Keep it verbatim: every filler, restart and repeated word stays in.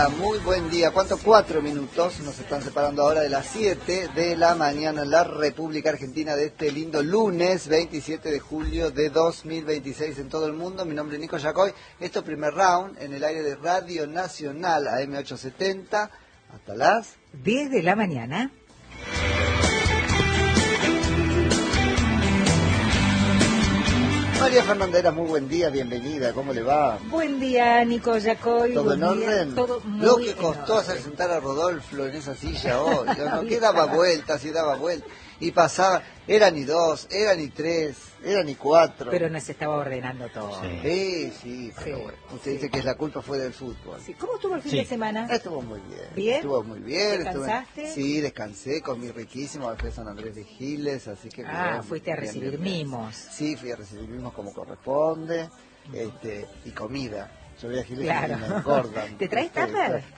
día, muy buen día. ¿Cuánto? Cuatro minutos nos están separando ahora de las siete de la mañana en la República Argentina de este lindo lunes veintisiete de julio de dos mil veintiséis en todo el mundo. Mi nombre es Nico Yacoy. Esto es Primer Round en el aire de Radio Nacional A M ochocientos setenta hasta las diez de la mañana. María Fernandera, muy buen día, bienvenida, ¿cómo le va? Buen día, Nico Yacoy. ¿Todo buen en día. orden? Todo muy Lo que costó en hacer orden. sentar a Rodolfo en esa silla hoy, ¿no? Que daba vueltas y daba vueltas, y pasaba, era ni dos, era ni tres, era ni cuatro. Pero nos estaba ordenando todo. Sí, sí, sí, pero Sí, bueno, usted sí. dice que la culpa fue del fútbol. Sí. ¿Cómo estuvo el fin Sí. de semana? Estuvo muy bien. ¿Bien? Estuvo muy bien. ¿Descansaste? Estuve, sí, descansé, comí riquísimo, fui a San Andrés de Giles, así que... Ah, bien, fuiste a bien, recibir bien, bien. mimos. Sí, fui a recibir mimos como corresponde, este, y comida. Yo voy a Giles Claro. y me engordan. ¿Te traes Este, tupper?